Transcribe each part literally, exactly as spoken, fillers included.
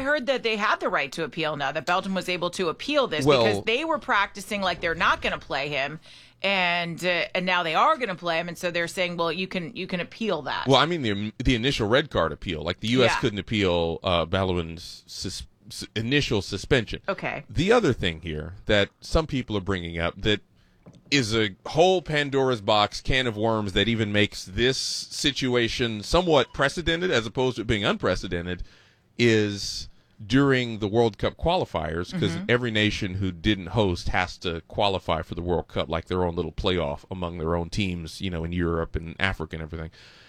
heard that they had the right to appeal now, that Belgium was able to appeal this Well, because they were practicing like they're not going to play him. And uh, and now they are going to play him, and so they're saying, well, you can you can appeal that. Well, I mean the the initial red card appeal, like the U S Yeah. couldn't appeal uh, Ballouin's sus- s- initial suspension. Okay. The other thing here that some people are bringing up that is a whole Pandora's box can of worms that even makes this situation somewhat precedented as opposed to it being unprecedented is during the World Cup qualifiers, because Mm-hmm. every nation who didn't host has to qualify for the World Cup, like their own little playoff among their own teams, you know, in Europe and Africa and everything.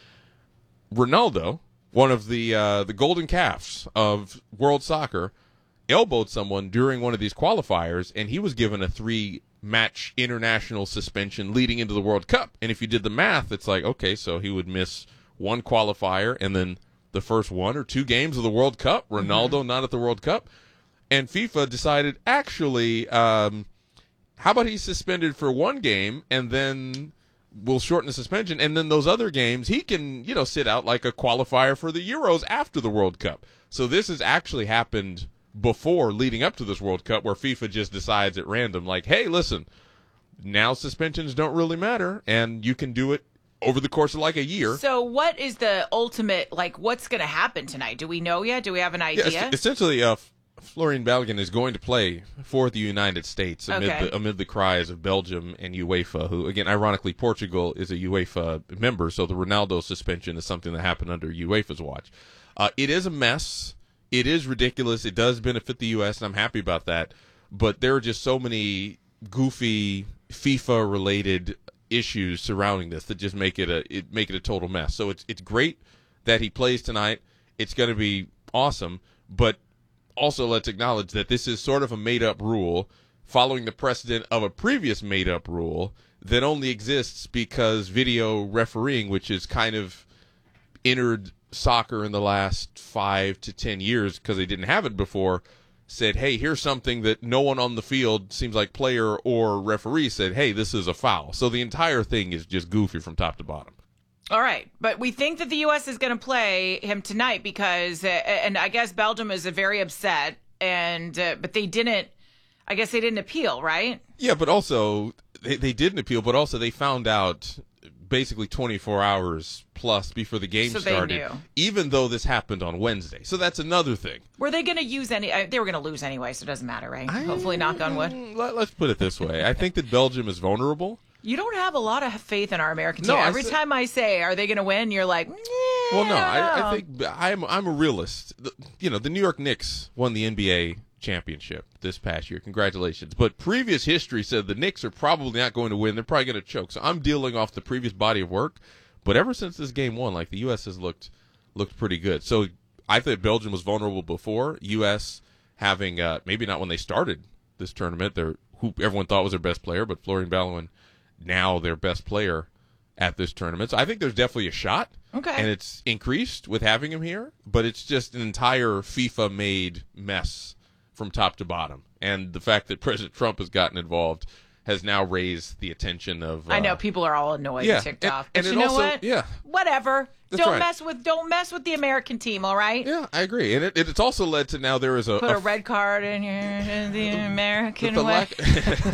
Ronaldo, one of the uh, the golden calves of world soccer, elbowed someone during one of these qualifiers, and he was given a three-match international suspension leading into the World Cup. And if you did the math, it's like, okay, so he would miss one qualifier and then the first one or two games of the World Cup. Ronaldo mm-hmm. not at the World Cup. And FIFA decided, actually, um, how about he's suspended for one game and then we'll shorten the suspension, and then those other games he can, you know, sit out like a qualifier for the Euros after the World Cup. So this has actually happened before, leading up to this World Cup, where FIFA just decides at random, like, hey, listen, now suspensions don't really matter, and you can do it over the course of like a year. So what is the ultimate, like, what's going to happen tonight? Do we know yet? Do we have an idea? Yeah, essentially, uh, Florian Balogun is going to play for the United States amid, Okay. the, amid the cries of Belgium and UEFA, who, again, ironically, Portugal is a UEFA member, so the Ronaldo suspension is something that happened under UEFA's watch. Uh, it is a mess. It is ridiculous. It does benefit the U S, and I'm happy about that. But there are just so many goofy FIFA-related issues surrounding this that just make it a it make it a total mess. So it's it's great that he plays tonight. It's going to be awesome, but also let's acknowledge that this is sort of a made-up rule following the precedent of a previous made-up rule that only exists because video refereeing, which is kind of entered soccer in the last five to ten years because they didn't have it before, said, hey, here's something that no one on the field, seems like player or referee, said, hey, this is a foul. So the entire thing is just goofy from top to bottom. All right, but we think that the U S is going to play him tonight because, uh, and I guess Belgium is uh, very upset, and uh, but they didn't, I guess they didn't appeal, right? Yeah, but also, they, they didn't appeal, but also they found out basically twenty-four hours plus before the game So they started, knew. even though this happened on Wednesday. So that's another thing. Were they going to use any, uh, they were going to lose anyway, so it doesn't matter, right? I- Hopefully, knock on wood. Let, let's put it this way. I think that Belgium is vulnerable. You don't have a lot of faith in our American No, team. I Every said- time I say, are they going to win? You're like, "Nah, Well, no, I I, don't I know." think I'm I'm a realist. The, you know, the New York Knicks won the N B A championship this past year. Congratulations. But previous history said the Knicks are probably not going to win. They're probably going to choke. So I'm dealing off the previous body of work. But ever since this game won, like, the U S has looked looked pretty good. So I thought Belgium was vulnerable before. U S having uh, maybe not when they started this tournament, they're who everyone thought was their best player, but Florian Balogun now their best player at this tournament. So I think there's definitely a shot. Okay. And it's increased with having him here, but it's just an entire FIFA-made mess from top to bottom. And the fact that President Trump has gotten involved has now raised the attention of. Uh, I know people are all annoyed yeah, and ticked and- off, and but it you know also- what? yeah. Whatever. That's don't right. mess with don't mess with the American team. All right. Yeah, I agree, and it, it's also led to now there is a Put a a red card in your in the American the way. lack-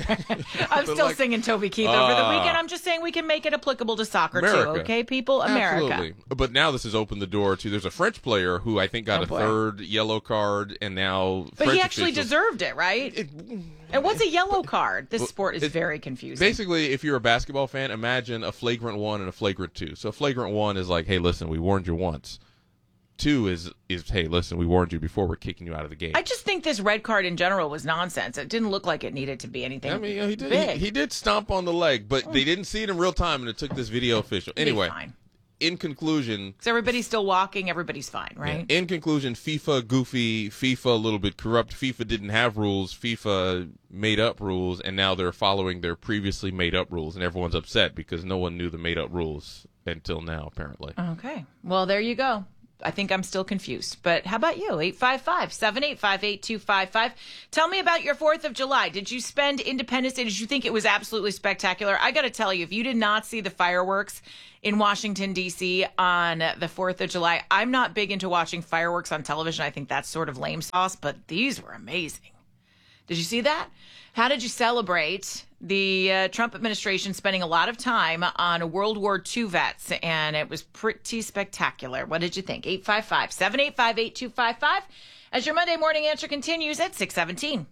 I'm the still lack- singing Toby Keith over the Ah. weekend. I'm just saying we can make it applicable to soccer America. too. Okay, people, America. Absolutely. But now this has opened the door to there's a French player who I think got Oh, a boy. third yellow card, and now But French he actually officials- deserved it, right? It, and what's a yellow card? This sport is it- very confusing. Basically, if you're a basketball fan, imagine a flagrant one and a flagrant two. So flagrant one is like, hey, listen, we warned you once. Two is, is hey, listen, we warned you before, we're kicking you out of the game. I just think this red card in general was nonsense. It didn't look like it needed to be anything I mean, you know, he did big. he, he did stomp on the leg, but they didn't see it in real time, and it took this video official. It'll be Anyway, fine. in conclusion, Because everybody's still walking, everybody's fine, right? in conclusion, FIFA goofy, FIFA a little bit corrupt. FIFA didn't have rules. FIFA made up rules, and now they're following their previously made up rules, and everyone's upset because no one knew the made up rules until now, apparently. Okay. Well, there you go. I think I'm still confused. But how about you? eight five five, seven eight five, eight two five five. Tell me about your fourth of July. Did you spend Independence Day? Did you think it was absolutely spectacular? I got to tell you, if you did not see the fireworks in Washington, D C on the fourth of July, I'm not big into watching fireworks on television. I think that's sort of lame sauce, but these were amazing. Did you see that? How did you celebrate the uh, Trump administration spending a lot of time on World War Two vets? And it was pretty spectacular. What did you think? eight five five, seven eight five, eight two five five as your Monday morning answer continues at six seventeen.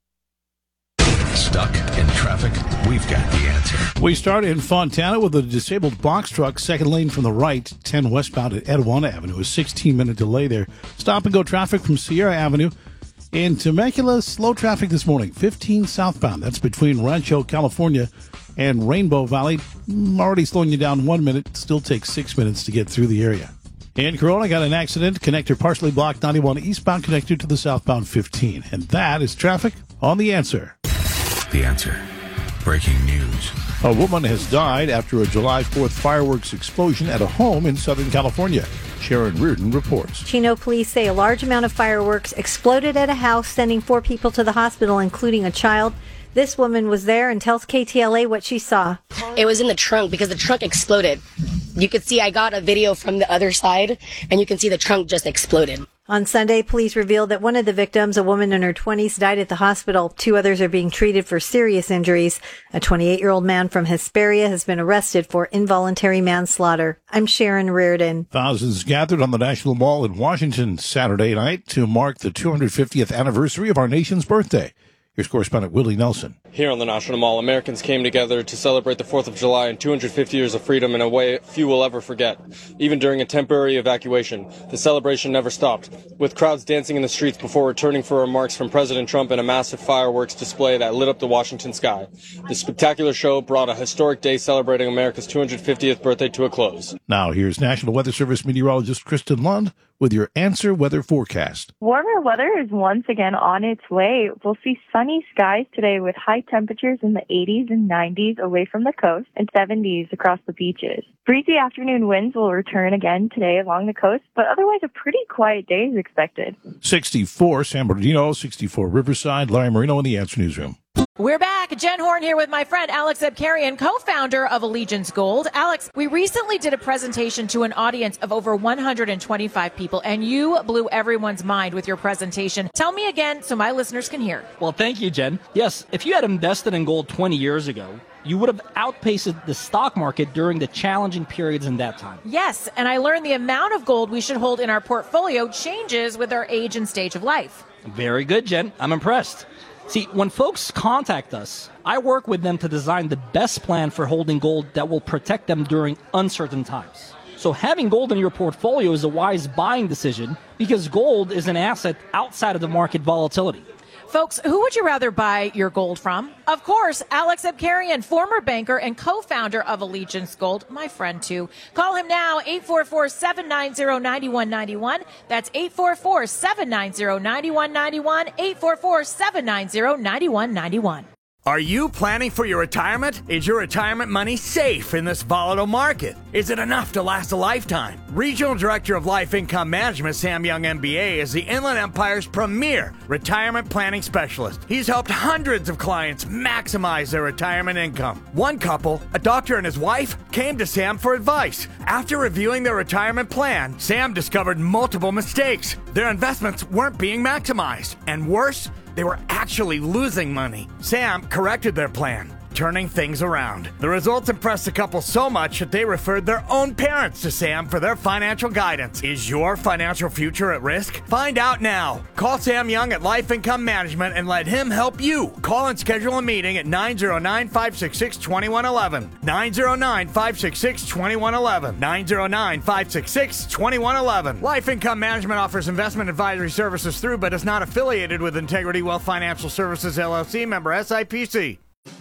Stuck in traffic? We've got the answer. We start in Fontana with a disabled box truck, second lane from the right, ten westbound at Etiwana Avenue. A sixteen-minute delay there. Stop and go traffic from Sierra Avenue. In Temecula, slow traffic this morning, fifteen southbound. That's between Rancho, California and Rainbow Valley. Already slowing you down one minute. Still takes six minutes to get through the area. In Corona, got an accident. Connector partially blocked, ninety-one eastbound connector to the southbound fifteen. And that is traffic on The Answer. The Answer. Breaking news. A woman has died after a July fourth fireworks explosion at a home in Southern California. Sharon Reardon reports. Chino police say a large amount of fireworks exploded at a house, sending four people to the hospital, including a child. This woman was there and tells K T L A what she saw. It was in the trunk because the trunk exploded. You could see, I got a video from the other side, and you can see the trunk just exploded. On Sunday, police revealed that one of the victims, a woman in her twenties, died at the hospital. Two others are being treated for serious injuries. A twenty-eight-year-old man from Hesperia has been arrested for involuntary manslaughter. I'm Sharon Reardon. Thousands gathered on the National Mall in Washington Saturday night to mark the two hundred fiftieth anniversary of our nation's birthday. Here's correspondent Willie Nelson. Here on the National Mall, Americans came together to celebrate the fourth of July and two hundred fifty years of freedom in a way few will ever forget. Even during a temporary evacuation, the celebration never stopped, with crowds dancing in the streets before returning for remarks from President Trump and a massive fireworks display that lit up the Washington sky. The spectacular show brought a historic day celebrating America's two hundred fiftieth birthday to a close. Now here's National Weather Service meteorologist Kristen Lund with your Answer weather forecast. Warmer weather is once again on its way. We'll see sunny skies today with high temperatures in the eighties and nineties away from the coast and seventies across the beaches. Breezy afternoon winds will return again today along the coast, but otherwise a pretty quiet day is expected. sixty-four San Bernardino, sixty-four Riverside. Larry Marino in the Answer Newsroom. We're back. Jen Horn here with my friend Alex Abkarian, co-founder of Allegiance Gold. Alex, we recently did a presentation to an audience of over one hundred twenty-five people, and you blew everyone's mind with your presentation. Tell me again so my listeners can hear. Well, thank you, Jen. Yes, if you had invested in gold twenty years ago, you would have outpaced the stock market during the challenging periods in that time. Yes, and I learned the amount of gold we should hold in our portfolio changes with our age and stage of life. Very good, Jen. I'm impressed. See, when folks contact us, I work with them to design the best plan for holding gold that will protect them during uncertain times. So having gold in your portfolio is a wise buying decision because gold is an asset outside of the market volatility. Folks, who would you rather buy your gold from? Of course, Alex Abkarian, former banker and co-founder of Allegiance Gold, my friend too. Call him now, eight four four, seven nine zero, nine one nine one. That's eight four four, seven nine zero, nine one nine one, eight four four, seven nine zero, nine one nine one. Are you planning for your retirement? Is your retirement money safe in this volatile market? Is it enough to last a lifetime? Regional Director of Life Income Management, Sam Young, M B A, is the Inland Empire's premier retirement planning specialist. He's helped hundreds of clients maximize their retirement income. One couple, a doctor and his wife, came to Sam for advice. After reviewing their retirement plan, Sam discovered multiple mistakes. Their investments weren't being maximized. And worse, they were actually losing money. Sam corrected their plan, turning things around. The results impressed the couple so much that they referred their own parents to Sam for their financial guidance. Is your financial future at risk? Find out now. Call Sam Young at Life Income Management and let him help you. Call and schedule a meeting at nine zero nine, five six six, two one one one. nine zero nine, five six six, two one one one. nine zero nine, five six six, two one one one. Life Income Management offers investment advisory services through but is not affiliated with Integrity Wealth Financial Services, L L C, member S I P C.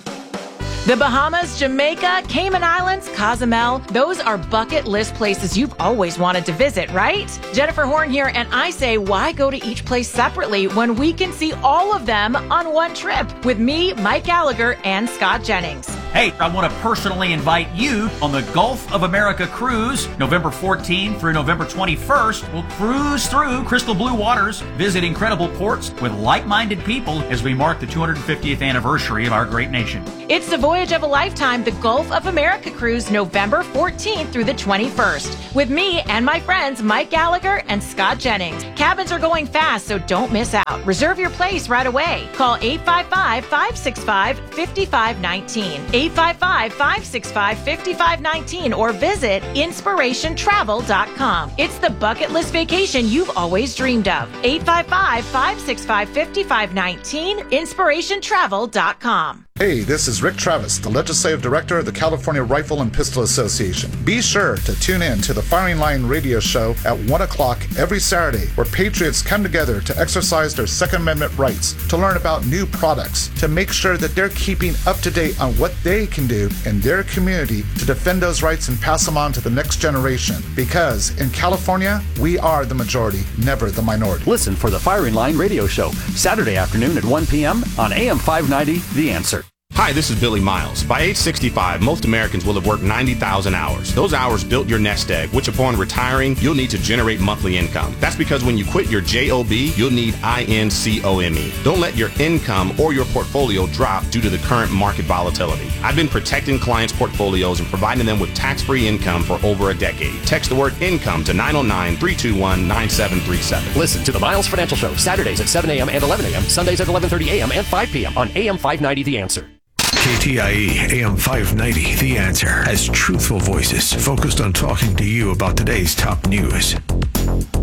The Bahamas, Jamaica, Cayman Islands, Cozumel, those are bucket list places you've always wanted to visit, right? Jennifer Horn here, and I say, why go to each place separately when we can see all of them on one trip with me, Mike Gallagher, and Scott Jennings? Hey, I want to personally invite you on the Gulf of America cruise, November fourteenth through November twenty-first. We'll cruise through crystal blue waters, visit incredible ports with like-minded people as we mark the two hundred fiftieth anniversary of our great nation. It's the voyage of a lifetime, the Gulf of America cruise, November fourteenth through the twenty-first. With me and my friends Mike Gallagher and Scott Jennings. Cabins are going fast, so don't miss out. Reserve your place right away. Call eight five five, five six five, five five one nine. eight five five, five six five, five five one nine or visit inspiration travel dot com. It's the bucket list vacation you've always dreamed of. eight five five, five six five, five five one nine, inspiration travel dot com. Hey, this is Rick Travis, the Legislative Director of the California Rifle and Pistol Association. Be sure to tune in to the Firing Line radio show at one o'clock every Saturday, where patriots come together to exercise their Second Amendment rights, to learn about new products, to make sure that they're keeping up to date on what they can do in their community to defend those rights and pass them on to the next generation. Because in California, we are the majority, never the minority. Listen for the Firing Line radio show, Saturday afternoon at one p.m. on A M five ninety, The Answer. Hi, this is Billy Miles. By age sixty-five, most Americans will have worked ninety thousand hours. Those hours built your nest egg, which upon retiring, you'll need to generate monthly income. That's because when you quit your job, you'll need income. Don't let your income or your portfolio drop due to the current market volatility. I've been protecting clients' portfolios and providing them with tax-free income for over a decade. Text the word income to nine oh nine, three two one, nine seven three seven. Listen to the Miles Financial Show, Saturdays at seven a.m. and eleven a.m., Sundays at eleven thirty a.m. and five p.m. on A M five ninety, The Answer. K T I E A M five ninety, The Answer, has truthful voices focused on talking to you about today's top news.